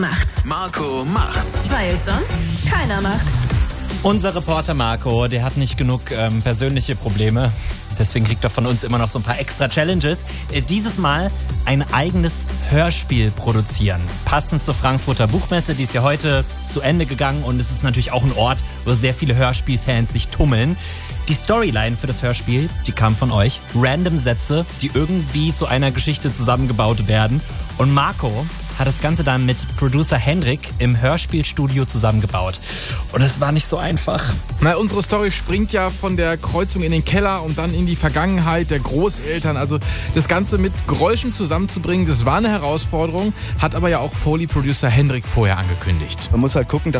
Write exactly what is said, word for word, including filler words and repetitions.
Macht's. Marco macht's. Weil sonst keiner macht's. Unser Reporter Marco, der hat nicht genug ähm, persönliche Probleme. Deswegen kriegt er von uns immer noch so ein paar extra Challenges. Äh, dieses Mal ein eigenes Hörspiel produzieren. Passend zur Frankfurter Buchmesse, die ist ja heute zu Ende gegangen. Und es ist natürlich auch ein Ort, wo sehr viele Hörspielfans sich tummeln. Die Storyline für das Hörspiel, die kam von euch. Random Sätze, die irgendwie zu einer Geschichte zusammengebaut werden. Und Marco hat das Ganze dann mit Producer Hendrik im Hörspielstudio zusammengebaut. Und es war nicht so einfach. Na, unsere Story springt ja von der Kreuzung in den Keller und dann in die Vergangenheit der Großeltern. Also das Ganze mit Geräuschen zusammenzubringen, das war eine Herausforderung, hat aber ja auch Foley-Producer Hendrik vorher angekündigt. Man muss halt gucken, dass